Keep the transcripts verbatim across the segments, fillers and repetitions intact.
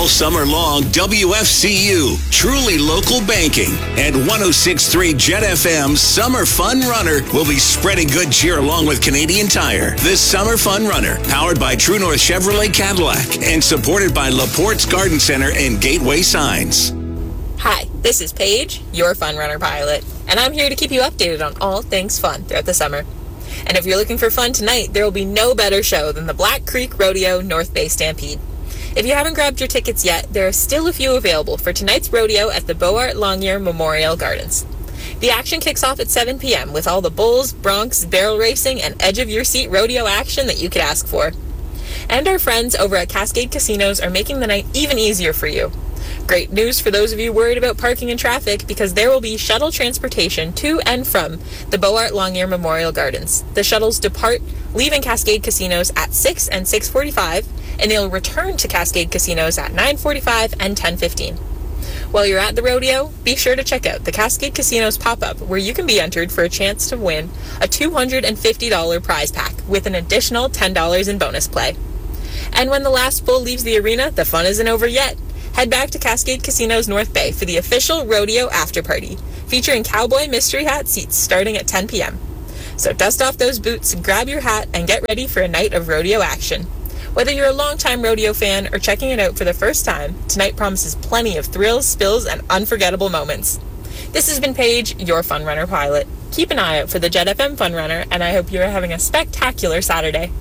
summer long, W F C U, truly local banking, and one oh six point three Jet F M's Summer Fun Runner will be spreading good cheer along with Canadian Tire. This Summer Fun Runner, powered by True North Chevrolet Cadillac and supported by Laporte's Garden Center and Gateway Signs. Hi, this is Paige, your Fun Runner pilot, and I'm here to keep you updated on all things fun throughout the summer. And if you're looking for fun tonight, there will be no better show than the Black Creek Rodeo North Bay Stampede. If you haven't grabbed your tickets yet, there are still a few available for tonight's rodeo at the Beauart Longyear Memorial Gardens. The action kicks off at seven p.m. with all the bulls, broncs, barrel racing, and edge-of-your-seat rodeo action that you could ask for. And our friends over at Cascade Casinos are making the night even easier for you. Great news for those of you worried about parking and traffic, because there will be shuttle transportation to and from the Beauart Longyear Memorial Gardens. The shuttles depart, leaving Cascade Casinos at six and six forty-five, and they'll return to Cascade Casinos at nine forty-five and ten fifteen. While you're at the rodeo, be sure to check out the Cascade Casinos pop-up, where you can be entered for a chance to win a two hundred fifty dollars prize pack with an additional ten dollars in bonus play. And when the last bull leaves the arena, the fun isn't over yet. Head back to Cascade Casinos North Bay for the official rodeo after party, featuring cowboy mystery hat seats starting at ten p.m. So dust off those boots, grab your hat, and get ready for a night of rodeo action. Whether you're a longtime rodeo fan or checking it out for the first time, tonight promises plenty of thrills, spills, and unforgettable moments. This has been Paige, your Fun Runner pilot. Keep an eye out for the Jet F M Fun Runner, and I hope you're having a spectacular Saturday.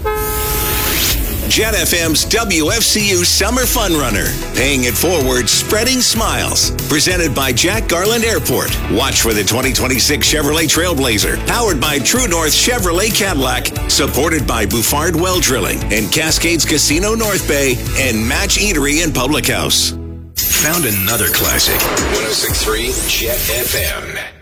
Jet F M's W F C U Summer Fun Runner, paying it forward, spreading smiles. Presented by Jack Garland Airport. Watch for the twenty twenty-six Chevrolet Trailblazer, powered by True North Chevrolet Cadillac, supported by Bouffard Well Drilling and Cascades Casino North Bay and Match Eatery and Public House. Found another classic. one oh six point three Jet F M.